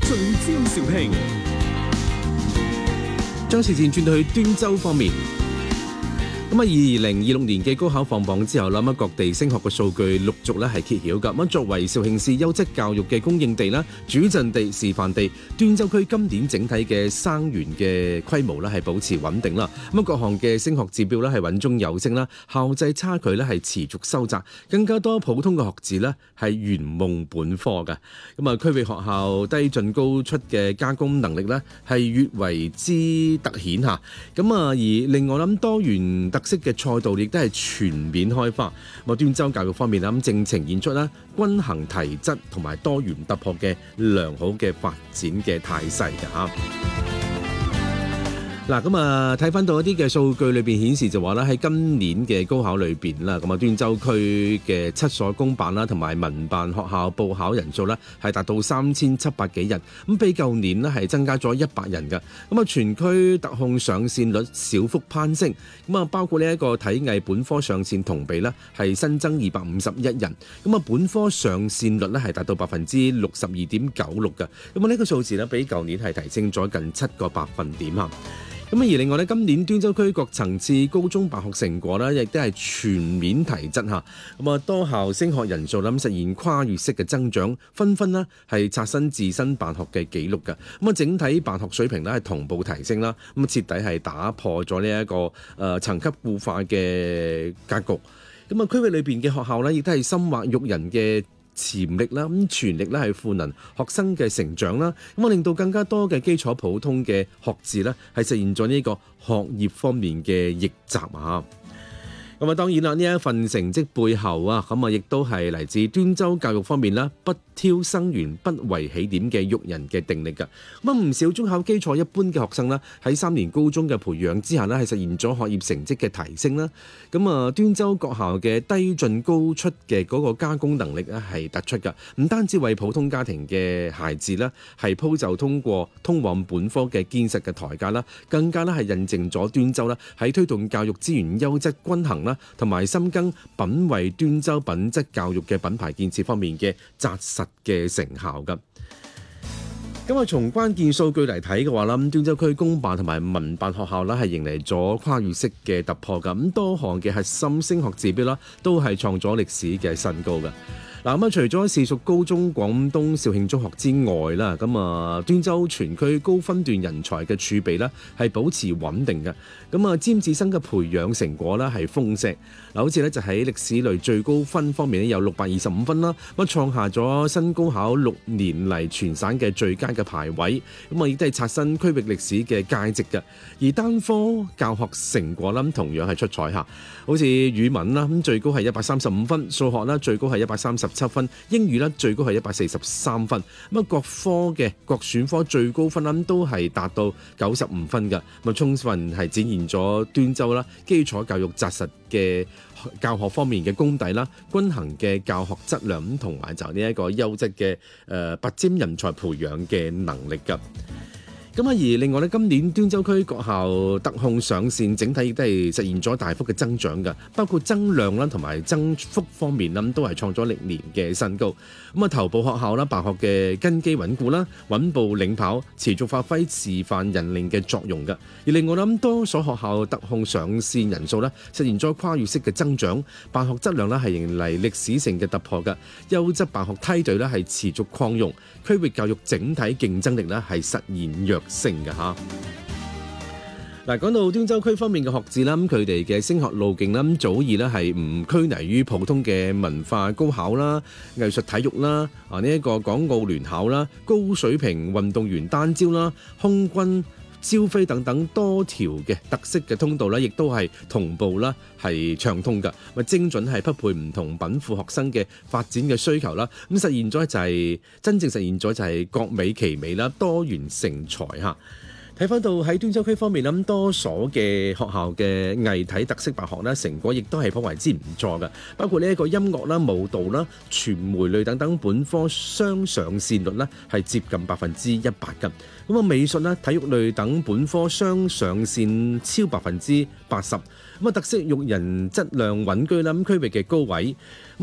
聚焦肇慶， 將視線轉到去端州方面。咁啊，2026年嘅高考放榜之後啦，各地升學嘅數據陸續咧係揭曉㗎。咁作為肇慶市優質教育嘅供應地啦、主陣地、示範地，端州區今年整體嘅生源嘅規模咧係保持穩定啦。咁各項嘅升學指標咧係穩中有升啦，校際差距咧係持續收窄，更加多普通嘅學子咧係圓夢本科嘅。咁啊，區域學校低進高出嘅加工能力咧係越為之突顯嚇。咁啊，而另外諗多元特色嘅賽道亦都係全面開花。咁端州教育方面啦，正呈現出啦均衡提質同埋多元突破嘅良好嘅發展嘅態勢嘅嚇。嗱，咁啊，睇翻到一啲嘅數據裏邊顯示就話啦，喺今年嘅高考裏邊啦，咁啊端州區嘅7所公辦啦同埋民辦學校報考人數咧係達到3700幾人，咁比舊年咧係增加咗100人嘅。咁啊，全區特控上線率小幅攀升，咁啊包括呢一個體藝本科上線同比咧係新增251人，咁啊本科上線率咧係達到62.96%嘅，咁啊呢個數字咧比舊年係提升咗近7個百分點啊。咁而另外咧，今年端州區各層次高中辦學成果咧，亦都係全面提質嚇。咁啊，多校升學人數實現跨越式嘅增長，紛紛咧係刷新自身辦學嘅紀錄嘅。咁啊，整體辦學水平咧係同步提升啦。咁徹底係打破咗呢一個層級固化嘅格局。咁啊，區域裏邊嘅學校咧，亦都係深挖育人嘅潛力啦，咁全力咧係賦能學生嘅成長啦，咁啊令到更加多嘅基礎普通嘅學子咧係實現咗呢個學業方面嘅逆襲啊！咁啊，當然啦，呢一份成績背後啊，咁啊亦都係嚟自端州教育方面啦，不挑生源、不為起點嘅育人嘅定力㗎。咁啊，唔少中考基礎一般嘅學生啦，喺3年高中嘅培養之下呢，係實現咗學業成績嘅提升啦。咁啊，端州各校嘅低進高出嘅嗰個加工能力咧係突出㗎，唔單止為普通家庭嘅孩子啦係鋪就通過通往本科嘅堅實嘅台階啦，更加咧係印證咗端州啦喺推動教育資源優質均衡啦，同埋深耕品為端州品質教育嘅品牌建設方面嘅紮實嘅成效㗎。咁啊，從關鍵數據嚟睇嘅話啦，端州區公辦同埋民辦學校啦係迎嚟咗跨越式嘅突破㗎。咁多項嘅核心升學指標啦，都係創咗歷史嘅新高㗎。嗱，咁啊，除咗市屬高中廣東肇慶中學之外啦，咁啊，端州全區高分段人才嘅儲備咧係保持穩定嘅。咁啊，尖子生嘅培養成果咧係豐碩。嗱，好似咧就喺歷史類最高分方面咧有625分啦，咁創下咗新高考6年嚟全省嘅最佳嘅排位。咁啊，亦都係刷新區域歷史嘅佳績嘅。而單科教學成果啦，同樣係出彩下，好似語文啦，咁最高係135分，數學啦最高係137分，英語咧最高係143分。咁啊，各科嘅各選科最高分啦都係達到95分嘅。咁啊，充分係展現咗端州啦基礎教育紮實嘅教學方面嘅功底啦，均衡嘅教學質量咁，同埋就呢一個優質嘅拔尖人才培養嘅能力㗎。咁啊，而另外咧，今年端州區各校特控上線，整體亦都係實現咗大幅嘅增長嘅，包括增量啦同埋增幅方面啦，都係創咗歷年嘅新高。咁啊，頭部學校啦，辦學嘅根基穩固啦，穩步領跑，持續發揮示範引領嘅作用嘅。而另外咧，多所學校特控上線人數咧，實現咗跨越式嘅增長，辦學質量咧係迎嚟歷史性嘅突破嘅，優質辦學梯隊咧係持續擴容，區域教育整體競爭力咧係實現躍升嘅嚇。嗱，講到端州區方面嘅學子啦，咁佢哋嘅升學路徑啦，咁早已咧係唔拘泥於普通嘅文化高考啦、藝術體育啦、呢一個港澳聯考啦、高水平運動員單招啦、空軍招飛等等多條嘅特色嘅通道咧，亦都係同步啦，係暢通㗎，咪精準係匹配唔同稟賦學生嘅發展嘅需求啦。咁實現咗就係真正實現咗就係各美其美啦，多元成才嚇。睇翻到喺端州區方面，咁多所嘅學校嘅藝體特色辦學咧，成果亦都係頗為之唔錯嘅。包括呢一個音樂啦、舞蹈啦、傳媒類等等本科雙上線率咧係接近100%嘅。咁啊，美術啦、體育類等本科雙上線超80%。咁啊，特色育人質量穩居啦，咁區域嘅高位。